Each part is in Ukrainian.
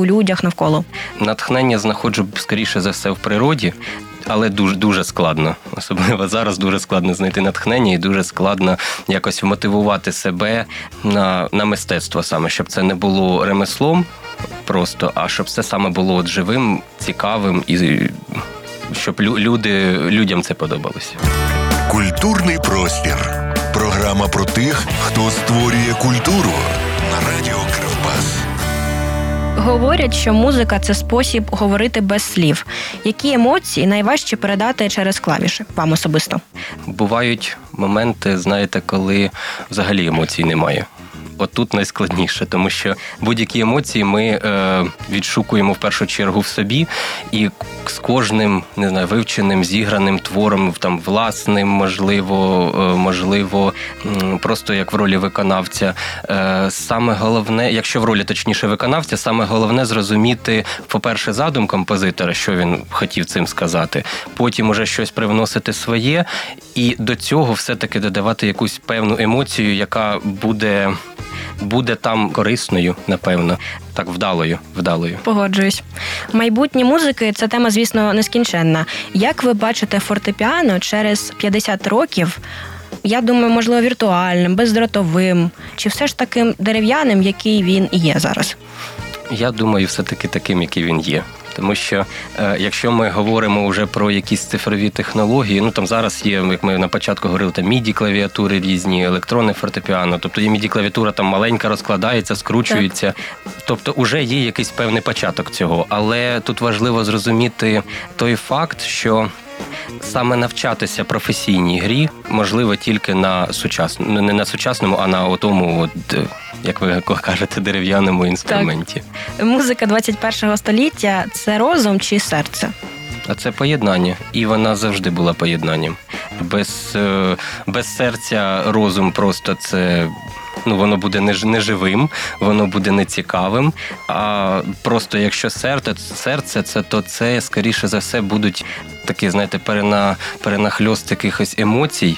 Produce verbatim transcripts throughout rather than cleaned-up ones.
у людях навколо? Натхнення знаходжу, скоріше за все, в природі. Але дуже, дуже складно. Особливо зараз дуже складно знайти натхнення і дуже складно якось вмотивувати себе на, на мистецтво саме, щоб це не було ремеслом просто, а щоб це саме було от живим, цікавим і щоб люди, людям це подобалося. Культурний простір. Програма про тих, хто створює культуру на радіо Кривбас. Говорять, що музика – це спосіб говорити без слів. Які емоції найважче передати через клавіші вам особисто? Бувають моменти, знаєте, коли взагалі емоцій немає. От тут найскладніше, тому що будь-які емоції ми е, відшукуємо в першу чергу в собі, і з кожним, не знаю, вивченим, зіграним твором, там, власним, можливо, е, можливо, просто як в ролі виконавця. Е, саме головне, якщо в ролі, точніше, виконавця, саме головне зрозуміти, по-перше, задум композитора, що він хотів цим сказати, потім уже щось привносити своє, і до цього все-таки додавати якусь певну емоцію, яка буде... буде там корисною, напевно, так, вдалою, вдалою. Погоджуюсь. Майбутнє музики – це тема, звісно, нескінченна. Як ви бачите фортепіано через п'ятдесят років, я думаю, можливо, віртуальним, бездротовим, чи все ж таким дерев'яним, який він і є зараз? Я думаю, все-таки таким, який він є. Тому що, е, якщо ми говоримо вже про якісь цифрові технології, ну там зараз є, як ми на початку говорили, там міді-клавіатури різні, електронне фортепіано, тобто є міді-клавіатура там маленька, розкладається, скручується, так. Тобто вже є якийсь певний початок цього. Але тут важливо зрозуміти той факт, що саме навчатися професійній грі можливо тільки на сучасному, не на сучасному, а на тому, от, як ви кажете, дерев'яному інструменті. Так. Музика двадцять першого століття – це розум чи серце? А це поєднання. І вона завжди була поєднанням. Без, без серця розум просто це... Ну, воно буде неживим, воно буде нецікавим, а просто якщо серце, серце це, то це, скоріше за все, будуть такі, знаєте, перена, перенахльост якихось емоцій,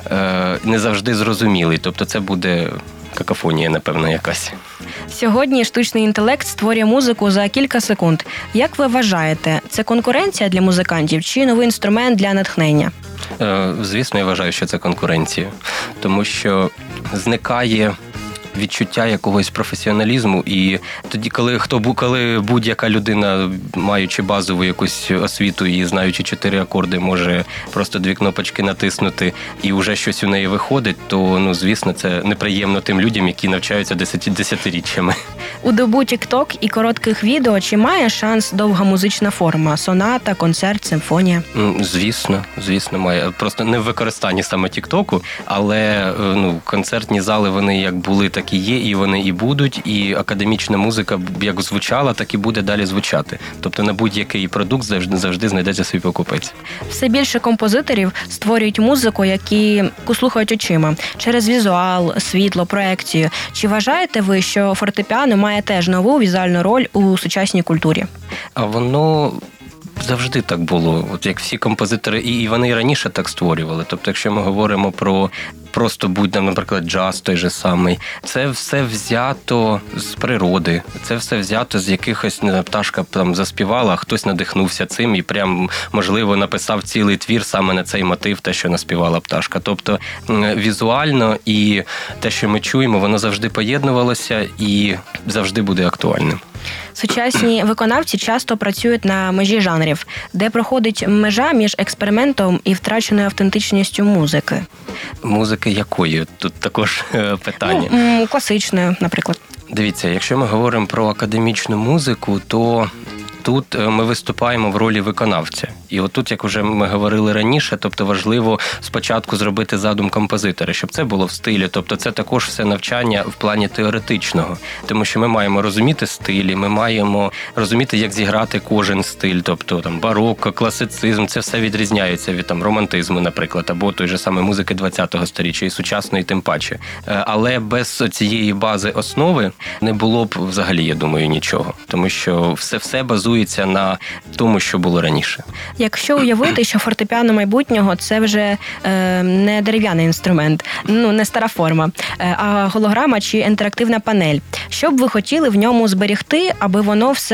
е, не завжди зрозумілий. Тобто це буде какофонія, напевно, якась. Сьогодні штучний інтелект створює музику за кілька секунд. Як ви вважаєте, це конкуренція для музикантів чи новий інструмент для натхнення? Звісно, я вважаю, що це конкуренція. Тому що зникає відчуття якогось професіоналізму, і тоді, коли хто коли будь-яка людина, маючи базову якусь освіту і знаючи чотири акорди, може просто дві кнопочки натиснути і вже щось у неї виходить, то, ну, звісно, це неприємно тим людям, які навчаються десятиріччями. У добу TikTok і коротких відео чи має шанс довга музична форма? Соната, концерт, симфонія? Звісно, звісно, має. Просто не в використанні саме TikTok, але, ну, концертні зали, вони як були, так і є, і вони і будуть, і академічна музика як звучала, так і буде далі звучати. Тобто на будь-який продукт завжди, завжди знайдеться свій покупець. Все більше композиторів створюють музику, які слухають очима, через візуал, світло, проекцію. Чи вважаєте ви, що фортепіано має теж нову візуальну роль у сучасній культурі? А воно... завжди так було, от як всі композитори, і, і вони і раніше так створювали. Тобто, якщо ми говоримо про просто будь, наприклад, джаз той же самий, це все взято з природи, це все взято з якихось, не знаю, пташка там заспівала, а хтось надихнувся цим і прям, можливо, написав цілий твір саме на цей мотив, те, що наспівала пташка. Тобто, візуально і те, що ми чуємо, воно завжди поєднувалося і завжди буде актуальним. Сучасні виконавці часто працюють на межі жанрів, де проходить межа між експериментом і втраченою автентичністю музики. Музики якої? Тут також питання. Ну, класичною, наприклад. Дивіться, якщо ми говоримо про академічну музику, то тут ми виступаємо в ролі виконавця. І отут, як вже ми говорили раніше, тобто важливо спочатку зробити задум композитора, щоб це було в стилі. Тобто це також все навчання в плані теоретичного. Тому що ми маємо розуміти стилі, ми маємо розуміти, як зіграти кожен стиль. Тобто там барокко, класицизм, це все відрізняється від там романтизму, наприклад, або той же саме музики ХХ сторіччя і сучасної тим паче. Але без цієї бази основи не було б взагалі, я думаю, нічого. Тому що все, все базується на тому, що було раніше. Якщо уявити, що фортепіано майбутнього – це вже е, не дерев'яний інструмент, ну, не стара форма, е, а голограма чи інтерактивна панель, що б ви хотіли в ньому зберегти, аби воно все